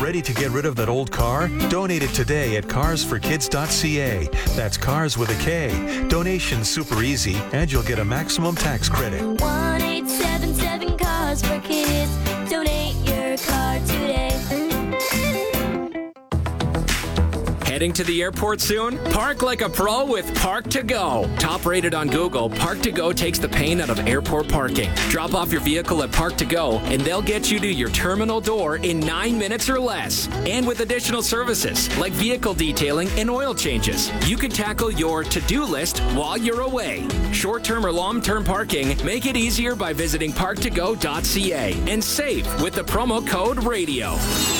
Ready to get rid of that old car? Donate it today at carsforkids.ca. That's cars with a K. Donation's super easy, and you'll get a maximum tax credit. 1-877 Cars for Kids. Donate your car today. Heading to the airport soon? Park like a pro with Park to Go. Top rated on Google, Park to Go takes the pain out of airport parking. Drop off your vehicle at Park to Go, and they'll get you to your terminal door in 9 minutes or less. And with additional services like vehicle detailing and oil changes, you can tackle your to-do list while you're away. Short-term or long-term parking, make it easier by visiting parktogo.ca and save with the promo code RADIO.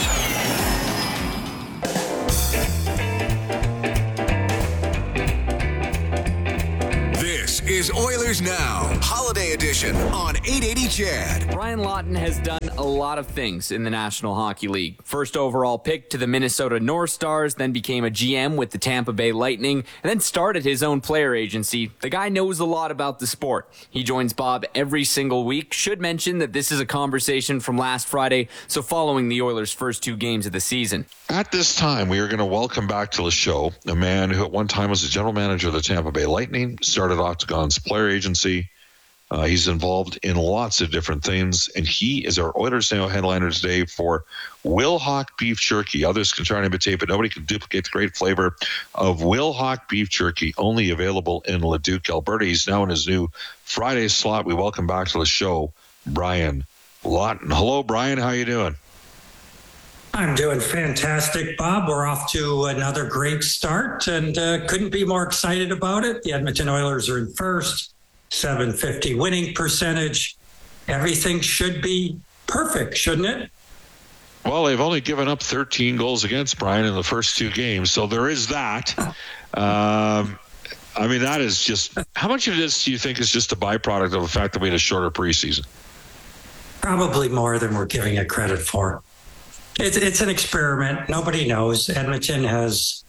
Is Oilers Now, Holiday Edition on 880 CHED. Brian Lawton has done a lot of things in the National Hockey League. First overall pick to the Minnesota North Stars, then became a GM with the Tampa Bay Lightning, and then started his own player agency. The guy knows a lot about the sport. He joins Bob every single week. Should mention that this is a conversation from last Friday, so following the Oilers' first 2 games of the season. At this time, we are going to welcome back to the show a man who at one time was the general manager of the Tampa Bay Lightning, started Octagon's player agency. He's involved in lots of different things, and he is our Oilers Now headliner today for Wilhauk Beef Jerky. Others can try and imitate, but nobody can duplicate the great flavor of Wilhauk Beef Jerky, only available in Leduc, Alberta. He's now in his new Friday slot. We welcome back to the show Brian Lawton. Hello, Brian. How you doing? I'm doing fantastic, Bob. We're off to another great start and couldn't be more excited about it. The Edmonton Oilers are in first, .750 winning percentage. Everything should be perfect, shouldn't it? Well, they've only given up 13 goals against, Brian, in the first 2 games, so there is that. I mean, that is just, how much of this do you think is just a byproduct of the fact that we had a shorter preseason? Probably more than we're giving it credit for. It's an experiment. Nobody knows. Edmonton has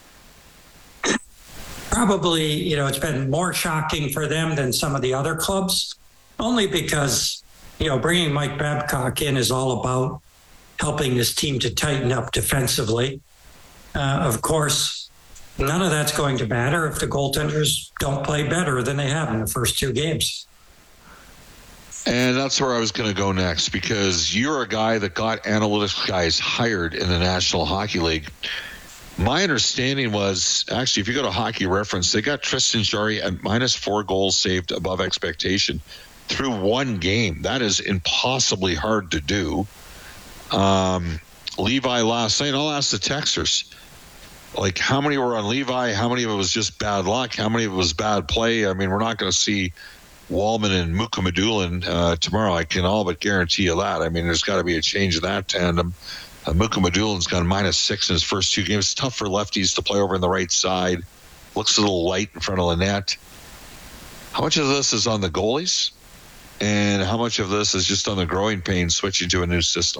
probably, it's been more shocking for them than some of the other clubs, only because, bringing Mike Babcock in is all about helping this team to tighten up defensively. Of course, none of that's going to matter if the goaltenders don't play better than they have in the first 2 games. And that's where I was going to go next, because you're a guy that got analytics guys hired in the National Hockey League. My understanding was, actually, if you go to Hockey Reference, they got Tristan Jarry at -4 goals saved above expectation through 1 game. That is impossibly hard to do. Levi last night, I'll ask the texters, like, how many were on Levi? How many of it was just bad luck? How many of it was bad play? I mean, we're not going to see Wallman and Mukhamadullin tomorrow. I can all but guarantee you that. I mean, there's got to be a change in that tandem. Mukhamadulin's got -6 in his first 2 games. It's tough for lefties to play over on the right side. Looks a little light in front of the net. How much of this is on the goalies? And how much of this is just on the growing pains switching to a new system?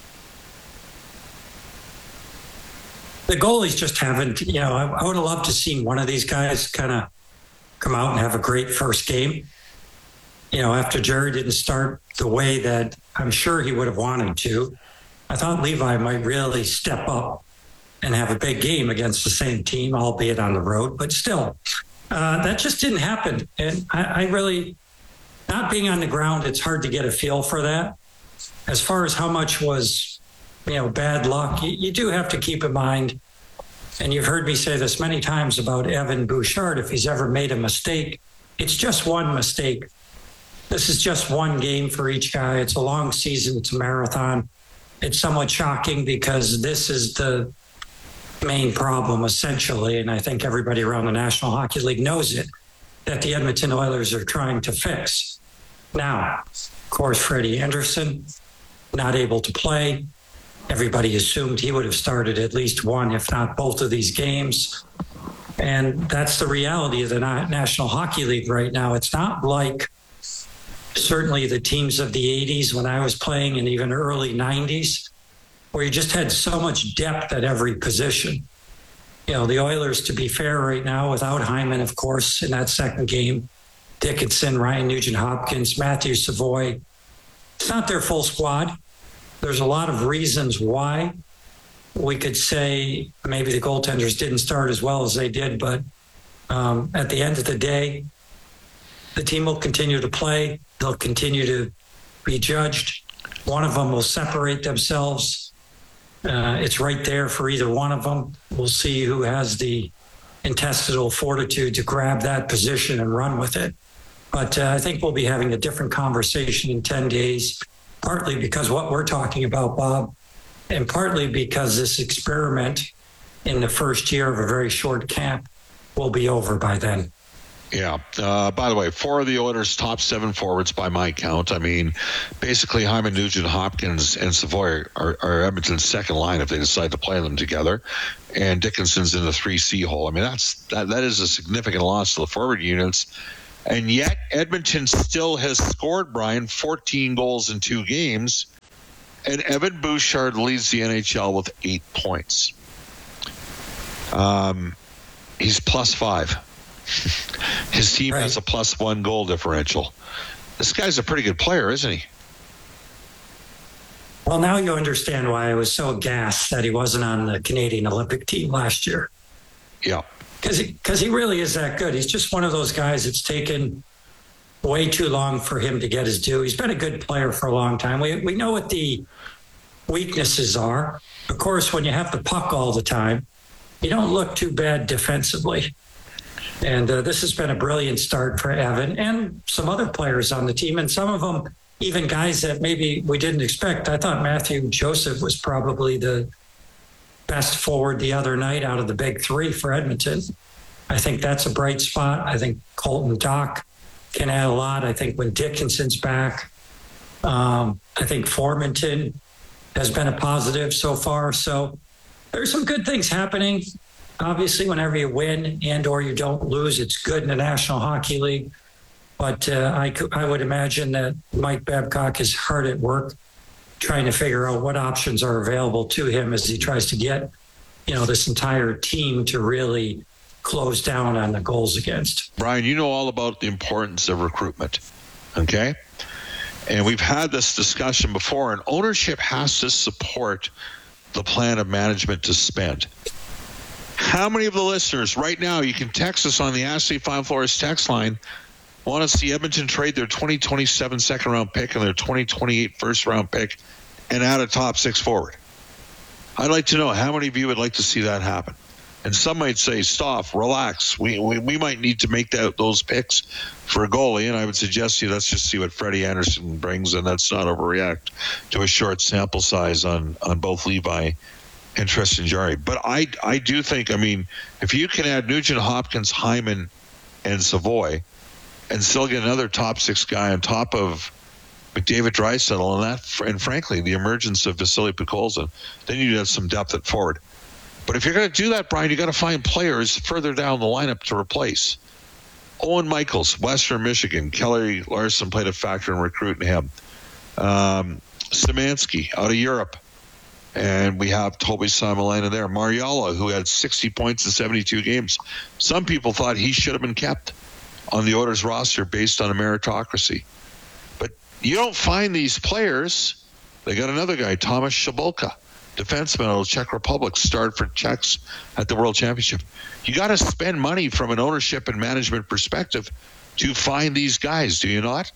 The goalies just haven't, I would have loved to see one of these guys kind of come out and have a great first game. After Jerry didn't start the way that I'm sure he would have wanted to, I thought Levi might really step up and have a big game against the same team, albeit on the road. But still, that just didn't happen. And I really, not being on the ground, it's hard to get a feel for that. As far as how much was, bad luck, you do have to keep in mind, and you've heard me say this many times about Evan Bouchard, if he's ever made a mistake, it's just one mistake. This is just 1 game for each guy. It's a long season. It's a marathon. It's somewhat shocking because this is the main problem, essentially, and I think everybody around the National Hockey League knows it, that the Edmonton Oilers are trying to fix. Now, of course, Freddie Anderson, not able to play. Everybody assumed he would have started at least 1, if not both of these games. And that's the reality of the National Hockey League right now. It's not like certainly the teams of the 80s when I was playing, and even early 90s, where you just had so much depth at every position. The Oilers, to be fair right now, without Hyman, of course, in that second game, Dickinson, Ryan Nugent-Hopkins, Matthew Savoy, it's not their full squad. There's a lot of reasons why. we could say maybe the goaltenders didn't start as well as they did, but at the end of the day, the team will continue to play. They'll continue to be judged. One of them will separate themselves. It's right there for either one of them. We'll see who has the intestinal fortitude to grab that position and run with it. But I think we'll be having a different conversation in 10 days, partly because what we're talking about, Bob, and partly because this experiment in the first year of a very short camp will be over by then. Yeah. By the way, 4 of the Oilers' top 7 forwards by my count. I mean, basically Hyman, Nugent, Hopkins, and Savoy are Edmonton's second line if they decide to play them together. And Dickinson's in the 3C hole. I mean, that is a significant loss to the forward units. And yet Edmonton still has scored, Brian, 14 goals in 2 games. And Evan Bouchard leads the NHL with 8 points. He's +5. His team has a +1 goal differential. This guy's a pretty good player, isn't he? Well, now you understand why I was so aghast that he wasn't on the Canadian Olympic team last year. Yeah. Because he really is that good. He's just one of those guys that's taken way too long for him to get his due. He's been a good player for a long time. We know what the weaknesses are. Of course, when you have the puck all the time, you don't look too bad defensively. And this has been a brilliant start for Evan and some other players on the team, and some of them even guys that maybe we didn't expect. I thought Matthew Joseph was probably the best forward the other night out of the big 3 for Edmonton. I think that's a bright spot. I think Colton Dach can add a lot. I think when Dickinson's back, I think Formanton has been a positive so far. So there's some good things happening. Obviously, whenever you win and or you don't lose, it's good in the National Hockey League. But I would imagine that Mike Babcock is hard at work trying to figure out what options are available to him as he tries to get, this entire team to really close down on the goals against. Brian, you know all about the importance of recruitment, okay? And we've had this discussion before, and ownership has to support the plan of management to spend. How many of the listeners right now, you can text us on the Ashley Fine Floors text line, want to see Edmonton trade their 2027 second-round pick and their 2028 first-round pick and add a top 6 forward? I'd like to know how many of you would like to see that happen. And some might say, stop, relax. We might need to make those picks for a goalie, and I would suggest to you let's just see what Freddie Anderson brings, and let's not overreact to a short sample size on both Levi and Tristan Jarry. But I do think, if you can add Nugent, Hopkins, Hyman, and Savoy, and still get another top 6 guy on top of McDavid, Draisaitl, and frankly, the emergence of Vasily Podkolzin, then you have some depth at forward. But if you're going to do that, Brian, you got to find players further down the lineup to replace. Owen Michaels, Western Michigan. Kelly Larson played a factor in recruiting him. Szymanski out of Europe. And we have Toby Simulana there. Mariala, who had 60 points in 72 games. Some people thought he should have been kept on the Oilers roster based on a meritocracy. But you don't find these players. They got another guy, Thomas Shabolka, defenseman of the Czech Republic, starred for Czechs at the World Championship. You got to spend money from an ownership and management perspective to find these guys, do you not?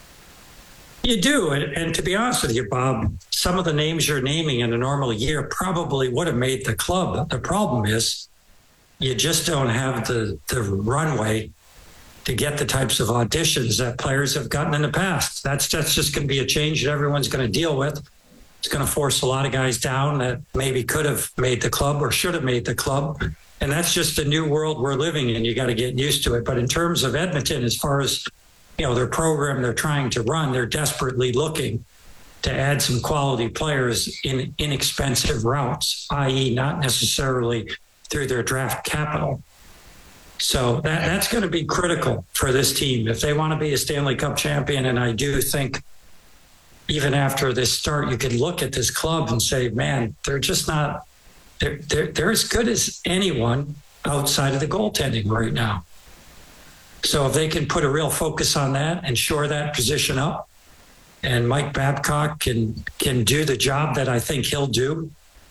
You do. And to be honest with you, Bob, some of the names you're naming in a normal year probably would have made the club. The problem is you just don't have the runway to get the types of auditions that players have gotten in the past. That's just going to be a change that everyone's going to deal with. It's going to force a lot of guys down that maybe could have made the club or should have made the club. And that's just the new world we're living in. You got to get used to it. But in terms of Edmonton, as far as their program they're trying to run, they're desperately looking to add some quality players in inexpensive routes, i.e. not necessarily through their draft capital. So that's going to be critical for this team if they want to be a Stanley Cup champion. And I do think even after this start, you could look at this club and say, man, they're just not, they're as good as anyone outside of the goaltending right now. So if they can put a real focus on that and shore that position up, and Mike Babcock can do the job that I think he'll do,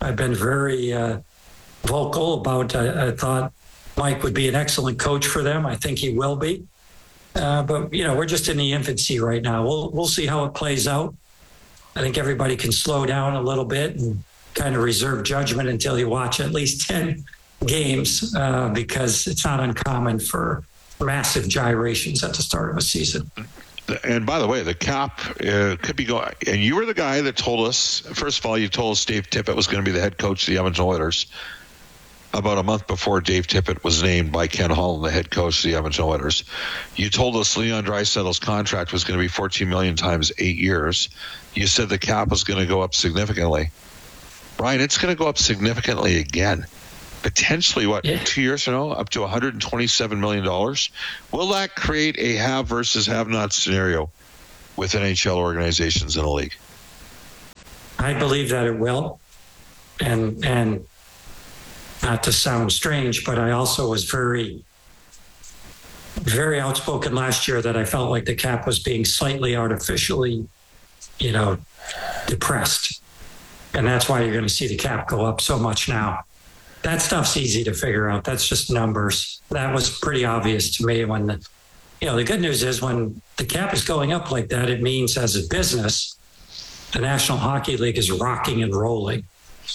I've been very vocal about. I thought Mike would be an excellent coach for them. I think he will be. But we're just in the infancy right now. We'll see how it plays out. I think everybody can slow down a little bit and kind of reserve judgment until you watch at least 10 games because it's not uncommon for massive gyrations at the start of a season. And by the way, the cap could be going. And you were the guy that told us, first of all, you told us Dave Tippett was going to be the head coach of the Edmonton Oilers about a month before Dave Tippett was named by Ken Holland the head coach of the Edmonton Oilers. You told us Leon Draisaitl's contract was going to be $14 million times 8 years. You said the cap was going to go up significantly. Brian, it's going to go up significantly again. Potentially, 2 years from now, up to $127 million. Will that create a have versus have not scenario with NHL organizations in the league? I believe that it will. And not to sound strange, but I also was very, very outspoken last year that I felt like the cap was being slightly artificially, depressed. And that's why you're going to see the cap go up so much now. That stuff's easy to figure out. That's just numbers. That was pretty obvious to me when the good news is when the cap is going up like that, it means as a business, the National Hockey League is rocking and rolling.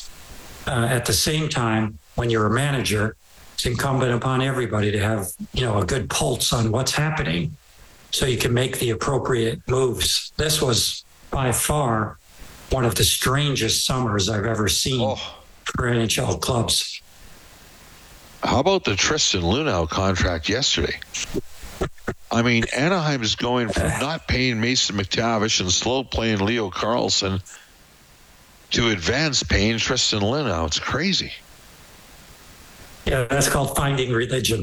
At the same time, when you're a manager, it's incumbent upon everybody to have, a good pulse on what's happening so you can make the appropriate moves. This was by far one of the strangest summers I've ever seen for NHL clubs. How about the Tristan Luneau contract yesterday? I mean, Anaheim is going from not paying Mason McTavish and slow playing Leo Carlson to advanced paying Tristan Luneau. It's crazy. Yeah, that's called finding religion.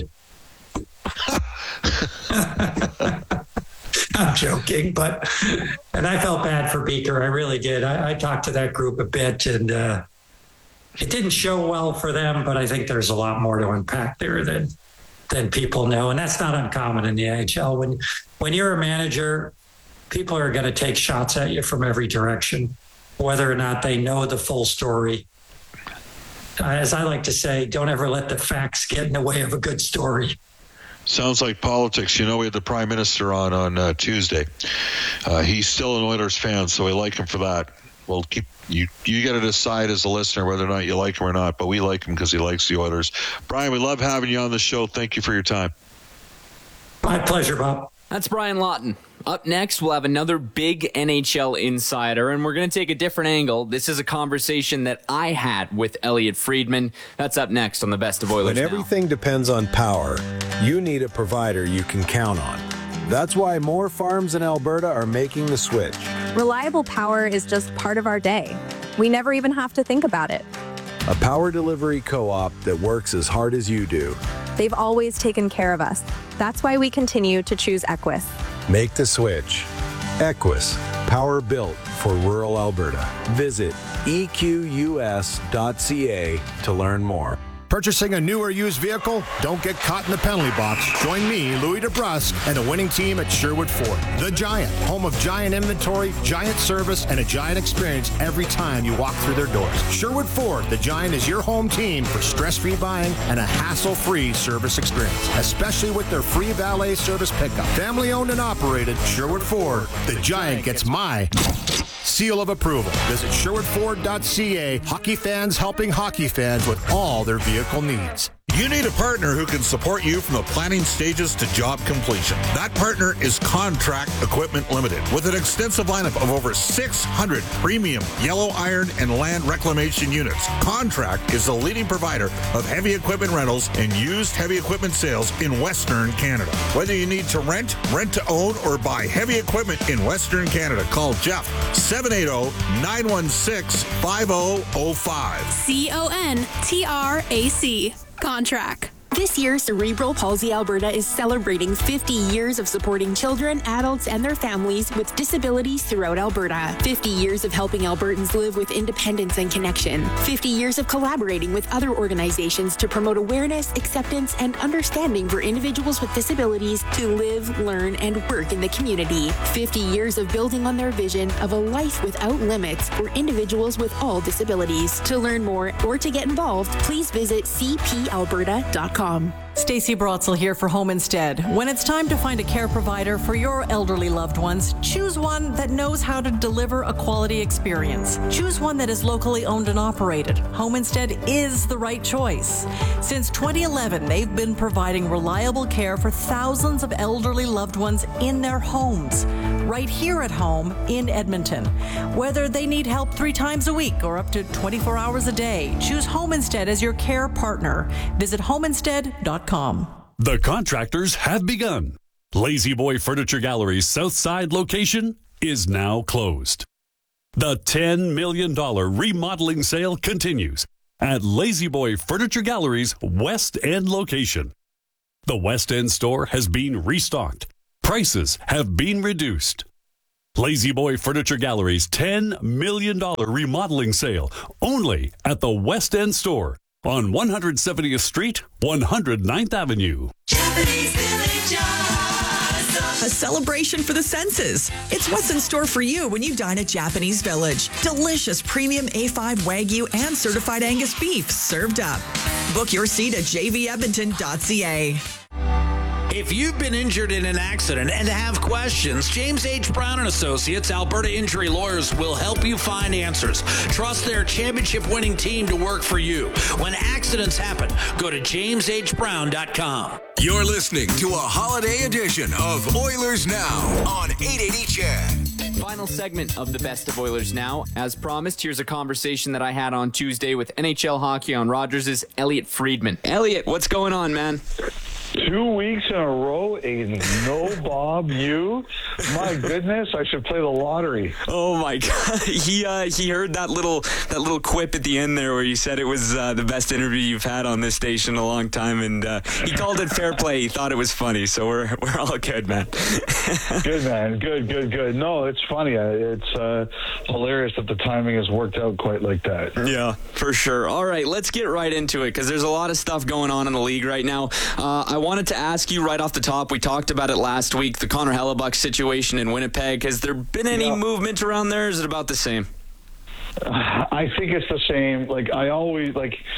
I'm joking, and I felt bad for Beaker. I really did. I talked to that group a bit, and it didn't show well for them, but I think there's a lot more to unpack there than people know. And that's not uncommon in the NHL. When you're a manager, people are going to take shots at you from every direction, whether or not they know the full story. As I like to say, don't ever let the facts get in the way of a good story. Sounds like politics. We had the Prime Minister on Tuesday. He's still an Oilers fan, so we like him for that. We'll keep you got to decide as a listener whether or not you like him or not, but we like him because he likes the Oilers. Brian, we love having you on the show. Thank you for your time. My pleasure, Bob. That's Brian Lawton. Up next, we'll have another big NHL insider, and we're going to take a different angle. This is a conversation that I had with Elliot Friedman. That's up next on the Best of Oilers When everything depends on power, you need a provider you can count on. That's why more farms in Alberta are making the switch. Reliable power is just part of our day. We never even have to think about it. A power delivery co-op that works as hard as you do. They've always taken care of us. That's why we continue to choose Equus. Make the switch. Equus, power built for rural Alberta. Visit equs.ca to learn more. Purchasing a new or used vehicle? Don't get caught in the penalty box. Join me, Louis DeBrusque, and the winning team at Sherwood Ford. The Giant, home of Giant inventory, Giant service, and a Giant experience every time you walk through their doors. Sherwood Ford, the Giant is your home team for stress-free buying and a hassle-free service experience, especially with their free valet service pickup. Family-owned and operated, Sherwood Ford, the Giant gets my seal of approval. Visit SherwoodFord.ca. Hockey fans helping hockey fans with all their vehicle needs. You need a partner who can support you from the planning stages to job completion. That partner is Contract Equipment Limited, with an extensive lineup of over 600 premium yellow iron and land reclamation units. Contract is the leading provider of heavy equipment rentals and used heavy equipment sales in Western Canada. Whether you need to rent to own, or buy heavy equipment in Western Canada, call Jeff 780-916-5005. CONTRAC. Contract. This year, Cerebral Palsy Alberta is celebrating 50 years of supporting children, adults, and their families with disabilities throughout Alberta. 50 years of helping Albertans live with independence and connection. 50 years of collaborating with other organizations to promote awareness, acceptance, and understanding for individuals with disabilities to live, learn, and work in the community. 50 years of building on their vision of a life without limits for individuals with all disabilities. To learn more or to get involved, please visit cpalberta.com. Stacey Brotzel here for Home Instead. When it's time to find a care provider for your elderly loved ones, choose one that knows how to deliver a quality experience. Choose one that is locally owned and operated. Home Instead is the right choice. Since 2011, they've been providing reliable care for thousands of elderly loved ones in their homes, right here at home in Edmonton. Whether they need help 3 times a week or up to 24 hours a day, choose Home Instead as your care partner. Visit homeinstead.com. The contractors have begun. Lazy Boy Furniture Gallery's Southside location is now closed. The $10 million remodeling sale continues at Lazy Boy Furniture Gallery's West End location. The West End store has been restocked. Prices have been reduced. Lazy Boy Furniture Gallery's $10 million remodeling sale only at the West End store on 170th Street, 109th Avenue. A celebration for the senses. It's what's in store for you when you dine at Japanese Village. Delicious premium A5 Wagyu and certified Angus beef served up. Book your seat at jvedmonton.ca. If you've been injured in an accident and have questions, James H. Brown & Associates, Alberta Injury Lawyers, will help you find answers. Trust their championship-winning team to work for you. When accidents happen, go to jameshbrown.com. You're listening to a holiday edition of Oilers Now on 880 CHED. Final segment of the Best of Oilers Now. As promised, here's a conversation that I had on Tuesday with NHL Hockey on Rogers' Elliot Friedman. Elliot, what's going on, man? 2 weeks in a row, a no Bob you. My goodness, I should play the lottery. Oh my God, he heard that little quip at the end there where you said it was the best interview you've had on this station in a long time, and he called it fair play. He thought it was funny, so we're all good, man. Good, man. Good. No, it's funny. It's hilarious that the timing has worked out quite like that. Yeah, for sure. All right, let's get right into it because there's a lot of stuff going on in the league right now. I wanted to ask you right off the top, we talked about it last week, the Connor Hellebuck situation in Winnipeg. Has there been any movement around there, or is it about the same? I think it's the same. I always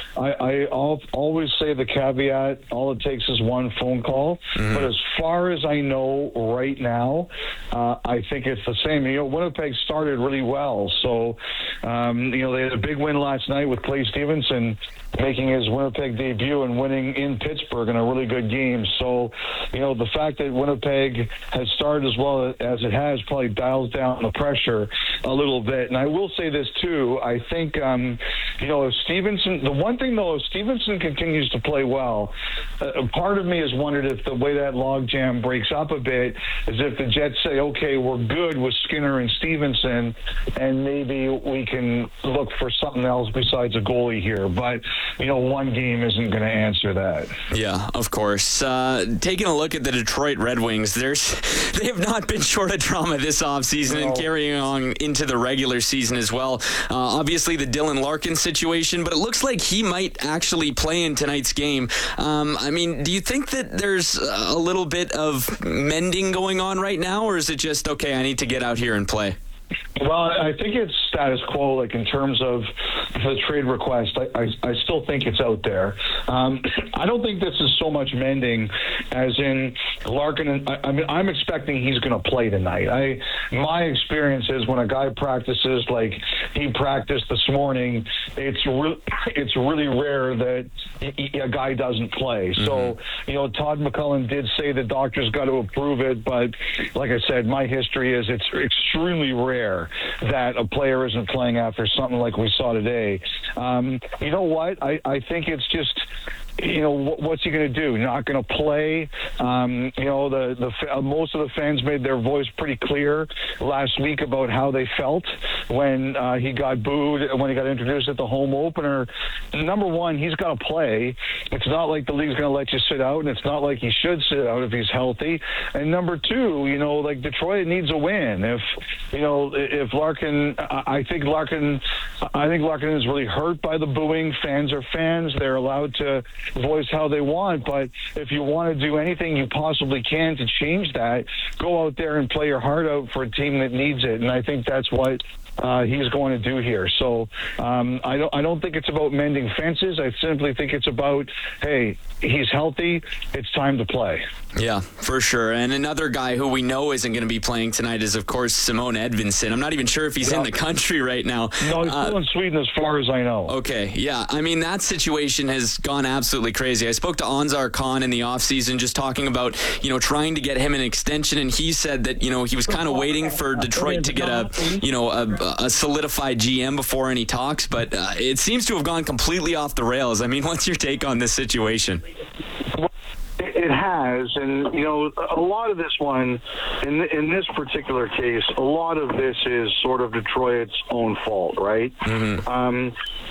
say the caveat, all it takes is one phone call. Mm-hmm. But as far as I know right now, I think it's the same. Winnipeg started really well. So, they had a big win last night with Clay Stevenson making his Winnipeg debut and winning in Pittsburgh in a really good game. So, the fact that Winnipeg has started as well as it has probably dials down the pressure a little bit. And I will say this too. I think, if Stevenson, the one thing though, if Stevenson continues to play well, part of me has wondered if the way that logjam breaks up a bit is if the Jets say, okay, we're good with Skinner and Stevenson, and maybe we can look for something else besides a goalie here. But, one game isn't going to answer that. Yeah, of course. Taking a look at the Detroit Red Wings, they have not been short of drama this offseason and carrying on into the regular season as well. Obviously, the Dylan Larkin situation, but it looks like he might actually play in tonight's game. Do you think that there's a little bit of mending going on right now, or is it just, okay, I need to get out here and play? Well, I think it's status quo, in terms of the trade request. I still think it's out there. I don't think this is so much mending as in Larkin. I'm expecting he's going to play tonight. My experience is when a guy practices like he practiced this morning, it's really rare that a guy doesn't play. Mm-hmm. So, Todd McCullough did say the doctor's got to approve it, but like I said, my history is it's extremely rare that a player isn't playing after something like we saw today. You know what? I think it's just what's he going to do? Not going to play? Most of the fans made their voice pretty clear last week about how they felt when he got booed, when he got introduced at the home opener. Number one, he's got to play. It's not like the league's going to let you sit out, and it's not like he should sit out if he's healthy. And number two, Detroit needs a win. If Larkin, I think Larkin is really hurt by the booing. Fans are fans. They're allowed to voice how they want, but if you want to do anything you possibly can to change that, go out there and play your heart out for a team that needs it. And I think that's what he's going to do here. So I don't think it's about mending fences. I simply think it's about, hey, he's healthy. It's time to play. Yeah, for sure. And another guy who we know isn't going to be playing tonight is, of course, Simon Edvinsson. I'm not even sure if he's in the country right now. No, he's still in Sweden as far as I know. Okay, yeah. I mean, that situation has gone absolutely crazy. I spoke to Ansar Khan in the offseason just talking about, trying to get him an extension, and he said that, he was kind of waiting for Detroit to get a solidified GM before any talks, but it seems to have gone completely off the rails. I mean, what's your take on this situation? It has, and a lot of this one, in this particular case, a lot of this is sort of Detroit's own fault, right? Mm-hmm.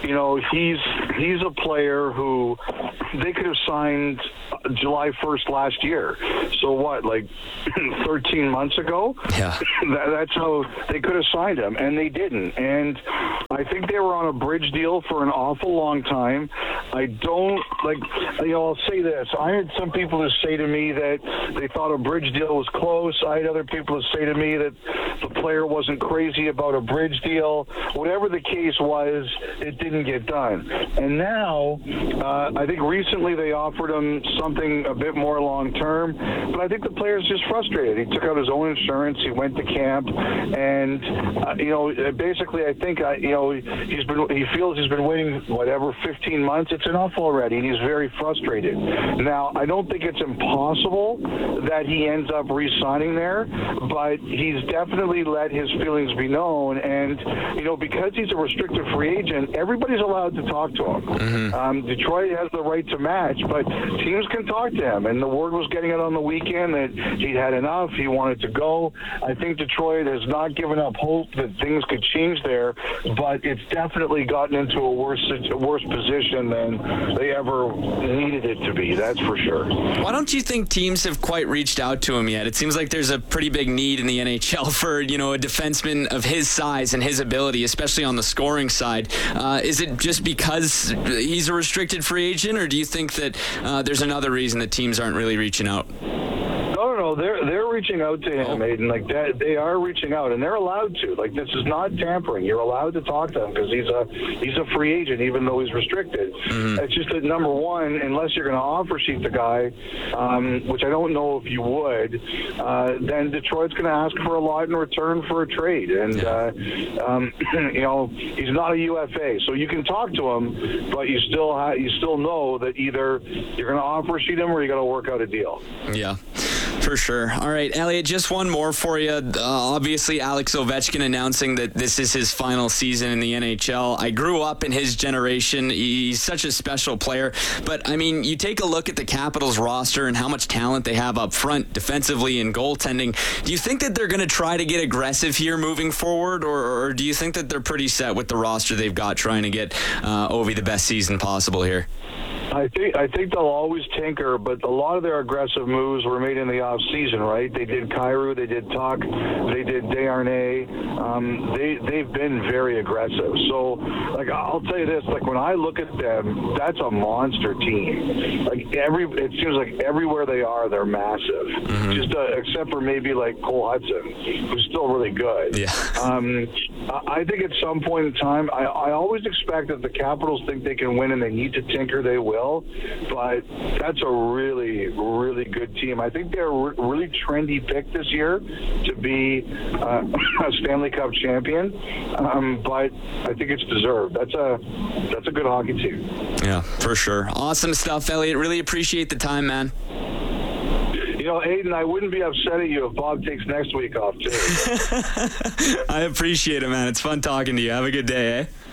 He's a player who they could have signed July 1st last year. So what, like 13 months ago? Yeah. That's how they could have signed him, and they didn't. And I think they were on a bridge deal for an awful long time. I don't, I'll say this. I had some people who say to me that they thought a bridge deal was close. I had other people who say to me that the player wasn't crazy about a bridge deal. Whatever the case was, it didn't get done. And now, I think recently they offered him something a bit more long-term, but I think the player's just frustrated. He took out his own insurance. He went to camp, and, basically I think, he feels he's been waiting, 15 months. It's enough already, and he's very frustrated. Now, I don't think it's impossible that he ends up re-signing there, but he's definitely let his feelings be known, and, because he's a restricted free agent, everybody's allowed to talk to him. Mm-hmm. Detroit has the right to match, but teams can talk to him, and the word was getting out on the weekend that he'd had enough, he wanted to go. I think Detroit has not given up hope that things could change there, but it's definitely gotten into a worse position than they ever needed it to be, that's for sure. Why don't you think teams have quite reached out to him yet? It seems like there's a pretty big need in the NHL for, a defenseman of his size and his ability, especially on the scoring side. Is it just because he's a restricted free agent, or do you think that there's another reason that teams aren't really reaching out? No, they're reaching out to him, Aiden. Like that, they are reaching out, and they're allowed to. Like, this is not tampering. You're allowed to talk to him because he's a free agent, even though he's restricted. Mm-hmm. It's just that, number one, unless you're going to offer sheet the guy, which I don't know if you would, then Detroit's going to ask for a lot in return for a trade, and he's not a UFA, so you can talk to him, but you still know that either you're going to offer sheet him or you got to work out a deal. Yeah. For sure. All right, Elliot, just one more for you. Obviously, Alex Ovechkin announcing that this is his final season in the NHL. I grew up in his generation. He's such a special player. But, I mean, you take a look at the Capitals roster and how much talent they have up front, defensively and goaltending. Do you think that they're going to try to get aggressive here moving forward, or do you think that they're pretty set with the roster they've got, trying to get Ovi the best season possible here? I think they'll always tinker, but a lot of their aggressive moves were made in the off season, right? They did Kyrou, they did Tuck, they did Desharnais. They've been very aggressive. So, like, I'll tell you this: like, when I look at them, that's a monster team. Like, it seems like everywhere they are, they're massive. Mm-hmm. Just except for maybe like Cole Hudson, who's still really good. Yeah. I think at some point in time, I always expect that the Capitals think they can win and they need to tinker. They will. But that's a really, really good team. I think they're a really trendy pick this year to be a Stanley Cup champion. But I think it's deserved. That's a good hockey team. Yeah, for sure. Awesome stuff, Elliot. Really appreciate the time, man. Aiden, I wouldn't be upset at you if Bob takes next week off, too. I appreciate it, man. It's fun talking to you. Have a good day, eh?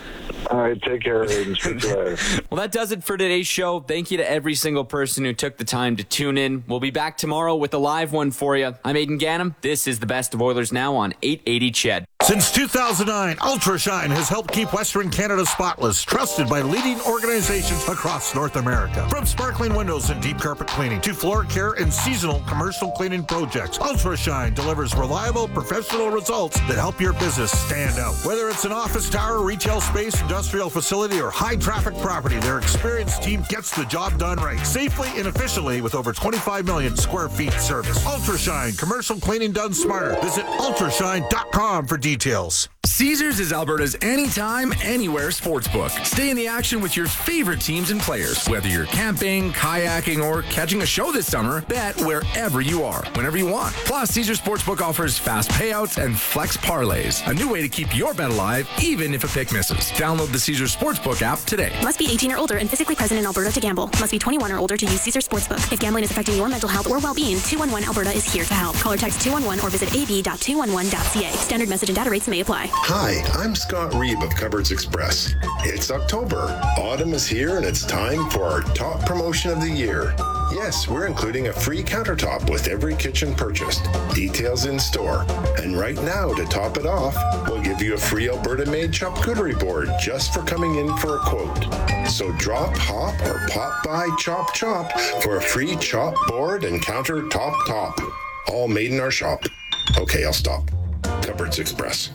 All right, take care, Aiden. Speak to you later. Well, that does it for today's show. Thank you to every single person who took the time to tune in. We'll be back tomorrow with a live one for you. I'm Aiden Gannam. This is the Best of Oilers Now on 880 CHED. Since 2009, Ultra Shine has helped keep Western Canada spotless, trusted by leading organizations across North America. From sparkling windows and deep carpet cleaning to floor care and seasonal commercial cleaning projects, Ultra Shine delivers reliable, professional results that help your business stand out. Whether it's an office tower, retail space, industrial facility, or high-traffic property, their experienced team gets the job done right, safely and efficiently with over 25 million square feet service. Ultra Shine, commercial cleaning done smarter. Visit ultrashine.com for details. Caesars is Alberta's anytime, anywhere sportsbook. Stay in the action with your favorite teams and players. Whether you're camping, kayaking, or catching a show this summer, bet wherever you are, whenever you want. Plus, Caesars Sportsbook offers fast payouts and flex parlays, a new way to keep your bet alive, even if a pick misses. Download the Caesars Sportsbook app today. Must be 18 or older and physically present in Alberta to gamble. Must be 21 or older to use Caesars Sportsbook. If gambling is affecting your mental health or well-being, 211 Alberta is here to help. Call or text 211 or visit ab.211.ca. Standard message and data rates may apply. Hi, I'm Scott Reeb of Cupboards Express. It's October. Autumn is here and it's time for our top promotion of the year. Yes, we're including a free countertop with every kitchen purchased. Details in store. And right now, to top it off, we'll give you a free Alberta-made charcuterie board just for coming in for a quote. So drop, hop, or pop by Chop Chop for a free chop board and countertop top. All made in our shop. Okay, I'll stop. Cupboards Express.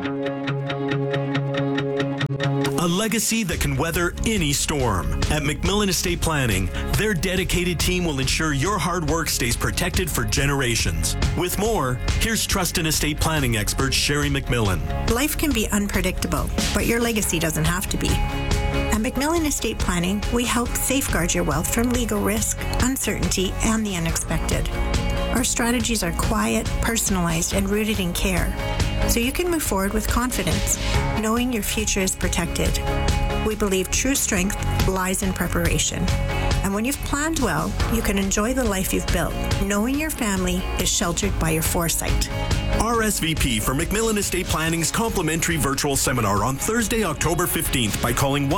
A legacy that can weather any storm. At McMillan Estate Planning, their dedicated team will ensure your hard work stays protected for generations. With more, here's trust and estate planning expert Sherry McMillan. Life can be unpredictable, but your legacy doesn't have to be. At McMillan Estate Planning, we help safeguard your wealth from legal risk, uncertainty, and the unexpected. Our strategies are quiet, personalized, and rooted in care, so you can move forward with confidence, knowing your future is protected. We believe true strength lies in preparation. And when you've planned well, you can enjoy the life you've built, knowing your family is sheltered by your foresight. RSVP for McMillan Estate Planning's complimentary virtual seminar on Thursday, October 15th by calling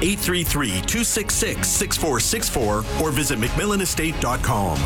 1-833-266-6464 or visit McMillanestate.com.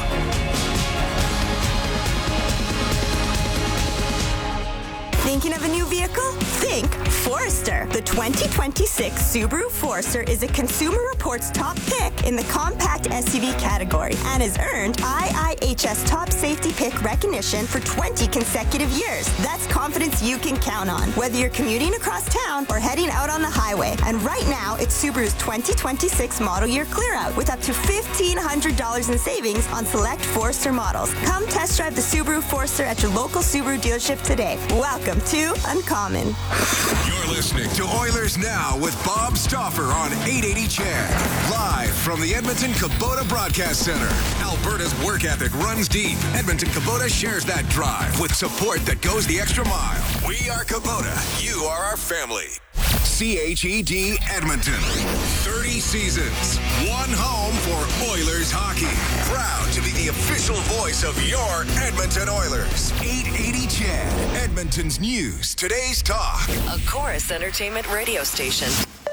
Thinking of a new vehicle? Think Forester. The 2026 Subaru Forester is a Consumer Reports top pick in the compact SUV category and has earned IIHS top safety pick recognition for 20 consecutive years. That's confidence you can count on, whether you're commuting across town or heading out on the highway. And right now, it's Subaru's 2026 model year clear out with up to $1,500 in savings on select Forester models. Come test drive the Subaru Forester at your local Subaru dealership today. Welcome to Uncommon. You're listening to Oilers Now with Bob Stauffer on 880 CHED. Live from the Edmonton Kubota Broadcast Center. Alberta's work ethic runs deep. Edmonton Kubota shares that drive with support that goes the extra mile. We are Kubota. You are our family. CHED Edmonton. 30 seasons. One home for Oilers hockey. Proud to be the official voice of your Edmonton Oilers. 880 CHED. Edmonton's news. Today's talk. A Chorus Entertainment radio station.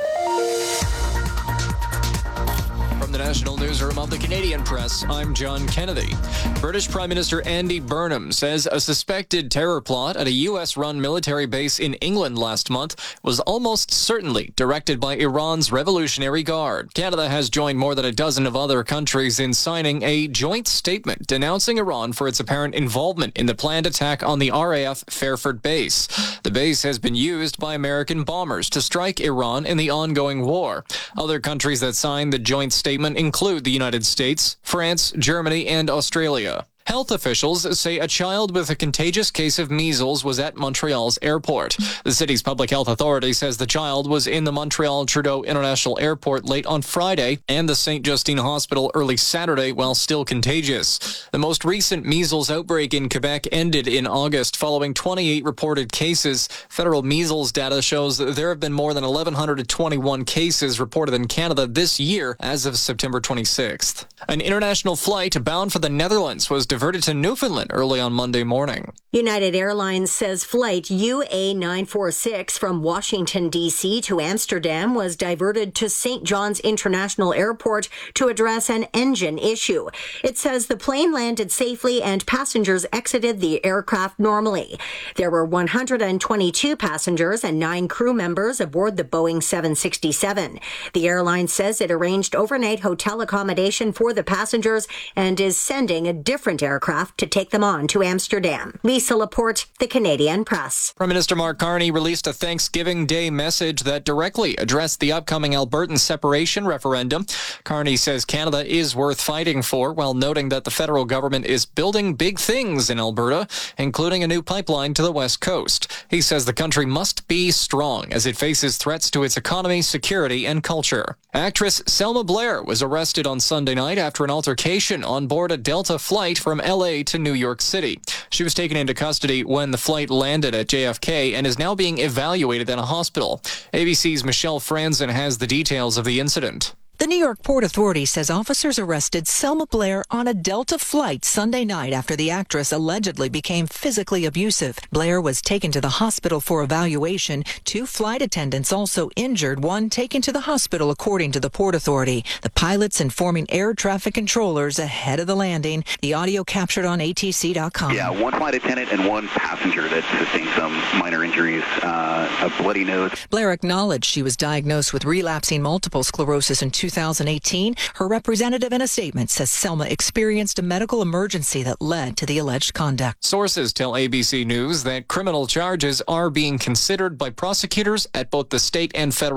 From the National Newsroom of the Canadian Press, I'm John Kennedy. British Prime Minister Andy Burnham says a suspected terror plot at a U.S.-run military base in England last month was almost certainly directed by Iran's Revolutionary Guard. Canada has joined more than a dozen of other countries in signing a joint statement denouncing Iran for its apparent involvement in the planned attack on the RAF Fairford base. The base has been used by American bombers to strike Iran in the ongoing war. Other countries that signed the joint statement include the United States, France, Germany, and Australia. Health officials say a child with a contagious case of measles was at Montreal's airport. The city's public health authority says the child was in the Montreal Trudeau International Airport late on Friday and the St. Justine Hospital early Saturday while still contagious. The most recent measles outbreak in Quebec ended in August following 28 reported cases. Federal measles data shows that there have been more than 1,121 cases reported in Canada this year as of September 26th. An international flight bound for the Netherlands was diverted to Newfoundland early on Monday morning. United Airlines says flight UA946 from Washington, D.C. to Amsterdam was diverted to St. John's International Airport to address an engine issue. It says the plane landed safely and passengers exited the aircraft normally. There were 122 passengers and 9 crew members aboard the Boeing 767. The airline says it arranged overnight hotel accommodation for the passengers and is sending a different aircraft to take them on to Amsterdam. Lisa Laporte, The Canadian Press. Prime Minister Mark Carney released a Thanksgiving Day message that directly addressed the upcoming Albertan separation referendum. Carney says Canada is worth fighting for, while noting that the federal government is building big things in Alberta, including a new pipeline to the west coast. He says the country must be strong as it faces threats to its economy, security, and culture. Actress Selma Blair was arrested on Sunday night after an altercation on board a Delta flight from LA to New York City. She was taken into custody when the flight landed at JFK and is now being evaluated in a hospital. ABC's Michelle Franzen has the details of the incident. The New York Port Authority says officers arrested Selma Blair on a Delta flight Sunday night after the actress allegedly became physically abusive. Blair was taken to the hospital for evaluation. 2 flight attendants also injured, one taken to the hospital, according to the Port Authority. The pilots informing air traffic controllers ahead of the landing. The audio captured on ATC.com. Yeah, 1 flight attendant and 1 passenger that sustained some minor injuries, a bloody nose. Blair acknowledged she was diagnosed with relapsing multiple sclerosis in 2018. Her representative in a statement says Selma experienced a medical emergency that led to the alleged conduct. Sources tell ABC News that criminal charges are being considered by prosecutors at both the state and federal